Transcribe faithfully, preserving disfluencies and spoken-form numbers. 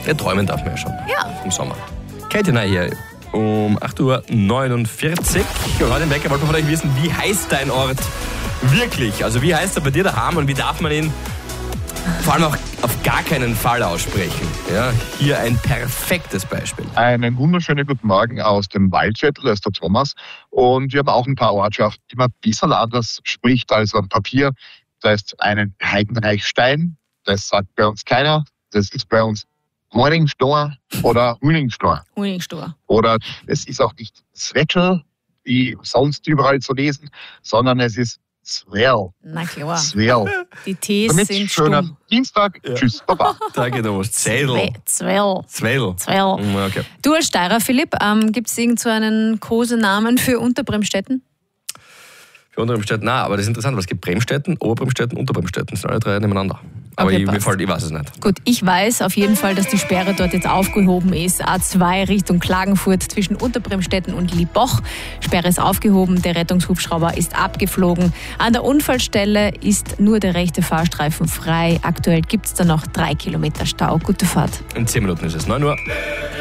Ja, träumen darf man ja schon. Ja. Im Sommer. Katie Ney hier um acht Uhr neunundvierzig. Gerade im Wecker wollten wir von euch wissen, wie heißt dein Ort wirklich? Also wie heißt er bei dir daheim und wie darf man ihn vor allem auch auf gar keinen Fall aussprechen? Ja, hier ein perfektes Beispiel. Einen wunderschönen guten Morgen aus dem Waldviertel, da ist der Thomas. Und wir haben auch ein paar Ortschaften, die man ein bisschen anders spricht als am Papier. Da ist einen Heidenreichstein, das sagt bei uns keiner. Das ist bei uns Morningstor oder Huningstor. Huningstor. Oder es ist auch nicht Zwetschel, wie sonst überall zu lesen, sondern es ist Zwerl. Na klar. Zwerl. Die Ts Damit sind schöner stumm. Dienstag. Ja. Tschüss, Baba. Danke, Thomas. Zedl. Zwell. Zwedl. Zwell. Okay. Du als Steirer, Philipp, ähm, gibt es irgend so einen Kosenamen für Unterbremstetten? Für Unterbremstetten, nein, aber das ist interessant, weil es gibt Bremstetten, Oberbremstetten, Unterbremstetten, das sind alle drei nebeneinander. Aber Okay, ich, mir passt. fällt, ich weiß es nicht. Gut, ich weiß auf jeden Fall, dass die Sperre dort jetzt aufgehoben ist. A zwei Richtung Klagenfurt zwischen Unterbremstetten und Liebach. Sperre ist aufgehoben, der Rettungshubschrauber ist abgeflogen. An der Unfallstelle ist nur der rechte Fahrstreifen frei. Aktuell gibt es da noch drei Kilometer Stau. Gute Fahrt. In zehn Minuten ist es neun Uhr.